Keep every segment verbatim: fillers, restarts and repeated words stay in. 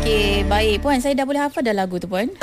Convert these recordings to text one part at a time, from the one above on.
Okey, baik. Puan, saya dah boleh hafal dah lagu tu, Puan.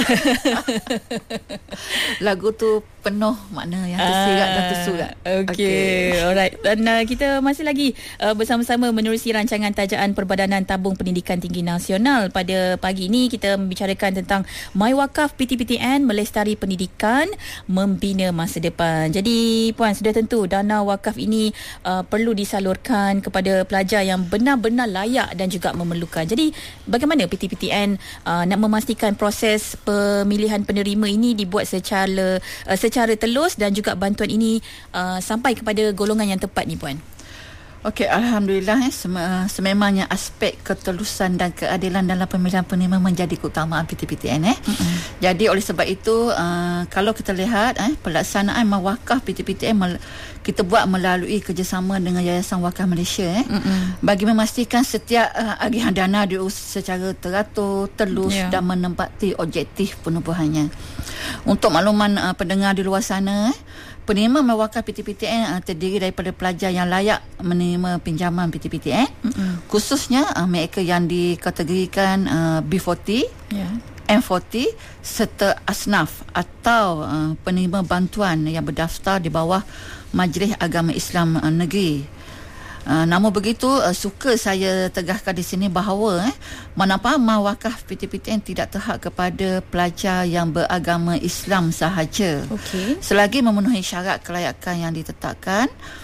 Lagu tu penuh makna yang tersirat dan tersurat. Okey, okay. Alright. Dan uh, kita masih lagi uh, bersama-sama menerusi rancangan tajaan Perbadanan Tabung Pendidikan Tinggi Nasional. Pada pagi ini kita membicarakan tentang MyWakaf P T P T N melestari pendidikan, membina masa depan. Jadi, Puan, sudah tentu dana wakaf ini uh, perlu disalurkan kepada pelajar yang benar-benar layak dan juga memerlukan. Jadi, bagaimana P T P T N uh, nak memastikan proses pemilihan penerima ini dibuat secara uh, secara telus dan juga bantuan ini uh, sampai kepada golongan yang tepat ni, Puan? Okey, Alhamdulillah eh, sem- sememangnya aspek ketelusan dan keadilan dalam pemilihan penerima menjadi keutamaan P T P T N eh. Mm-hmm. Jadi oleh sebab itu uh, kalau kita lihat eh, pelaksanaan wakaf P T P T N mel- kita buat melalui kerjasama dengan Yayasan Wakaf Malaysia eh, mm-hmm. bagi memastikan setiap uh, agihan dana diurus secara teratur, telus yeah. dan menempati objektif penubuhannya. Untuk makluman uh, pendengar di luar sana eh, penerima wakaf P T P T N uh, terdiri daripada pelajar yang layak menerima pinjaman P T P T N, mm-hmm. khususnya uh, mereka yang dikategorikan uh, B empat puluh, yeah. M empat puluh serta asnaf atau uh, penerima bantuan yang berdaftar di bawah Majlis Agama Islam uh, Negeri. Uh, namun begitu uh, suka saya tegaskan di sini bahawa eh, manakala wakaf P T P T N tidak terhad kepada pelajar yang beragama Islam sahaja. Okay. Selagi memenuhi syarat kelayakan yang ditetapkan,